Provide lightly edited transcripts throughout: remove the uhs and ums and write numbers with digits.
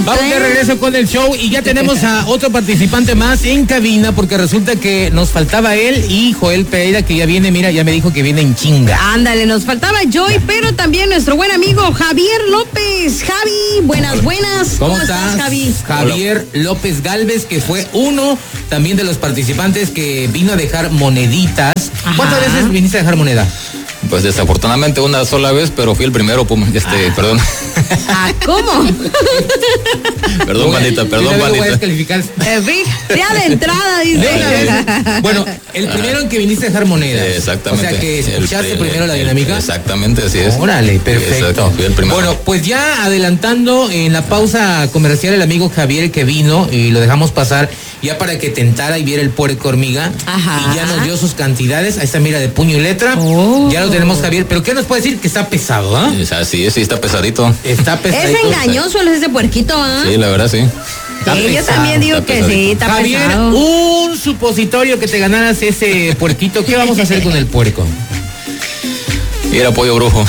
Vamos de regreso con el show y ya tenemos a otro participante más en cabina porque resulta que nos faltaba él y Joel Pereira que ya viene, mira, ya me dijo que viene en chinga. Ándale, nos faltaba Joy, pero también nuestro buen amigo Javier López. Javi, buenas. ¿Cómo estás, Javi? Javier López Galvez, que fue uno también de los participantes que vino a dejar moneditas. Ajá. ¿Cuántas veces viniste a dejar moneda? Pues desafortunadamente una sola vez, pero fui el primero, perdón. ¿Cómo? Perdón, bandita. Voy a descalificar. Ya de entrada, dice. Bueno, el primero en que viniste a dejar monedas. Exactamente. O sea que escuchaste primero la dinámica. Exactamente, así es. Órale, perfecto. Exacto, fui el primero. Bueno, pues ya adelantando en la pausa comercial el amigo Javier que vino y lo dejamos pasar ya para que tentara y viera el puerco hormiga. Ajá. Y ya nos dio sus cantidades. Ahí está, mira, de puño y letra. Ya lo tenemos, Javier. Pero ¿qué nos puede decir? Que está pesado, ¿ah? Sí, está pesadito. Está pesadito. Es engañoso ese puerquito, ¿ah? Sí, la verdad, sí. Sí, yo también digo que sí, está Javier, pesado. un supositorio que te ganaras ese puerquito. ¿Qué vamos a hacer con el puerco? Y era pollo brujo.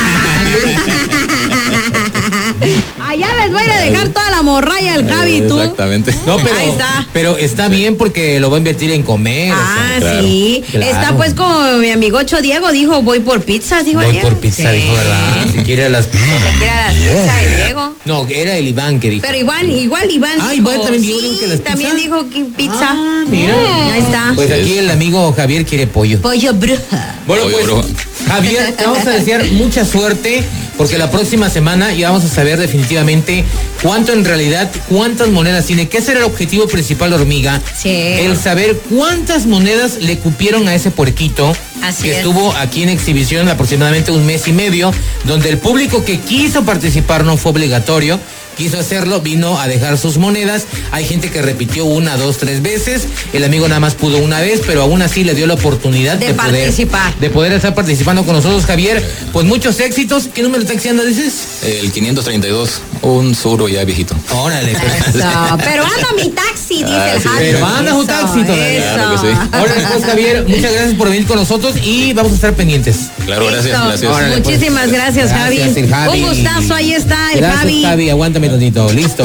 Allá les voy a dejar toda la morralla al Javi, tú. Exactamente. No, pero, Ahí está. pero está bien porque lo va a invertir en comer. claro. Sí. Claro. Está pues como mi amigo Cho Diego dijo, voy por pizza, dijo Voy ayer. por pizza, Sí. dijo, ¿verdad? Si quiere las pizzas. Quiera las pizzas de Diego. No, era el Iván que dijo. Pero igual Iván. Ah, dijo, Iván también dijo sí, que las también pizzas. dijo que pizza. Ah, mira. Ahí está. Pues aquí el amigo Javier quiere pollo. Pollo bruja. Bueno, Pollo pues, brujo. Javier, te vamos a desear mucha suerte porque la próxima semana ya vamos a saber definitivamente cuántas monedas tiene, que ese era el objetivo principal de Hormiga. Sí. El saber cuántas monedas le cupieron a ese puerquito. Así que es. estuvo aquí en exhibición aproximadamente un mes y medio, donde el público que quiso participar no fue obligatorio. Quiso hacerlo, vino a dejar sus monedas. Hay gente que repitió 1, 2, 3 veces. El amigo nada más pudo una vez, pero aún así le dio la oportunidad De participar. de poder estar participando con nosotros, Javier. Pues muchos éxitos. ¿Qué número de taxi anda, dices? El 532, un suro ya viejito. Órale, perfecto. Eso. Pero anda mi taxi, dice el sí. Javi. Pero anda su Eso, taxi todavía. eso. Claro que sí. Órale, pues, Javier, muchas gracias por venir con nosotros y vamos a estar pendientes. Claro, Listo. gracias. Órale, pues. Muchísimas gracias, Javi. Gracias, el Javi. Un gustazo, ahí está el Gracias, Javi. Javi, aguántame tantito. Listo.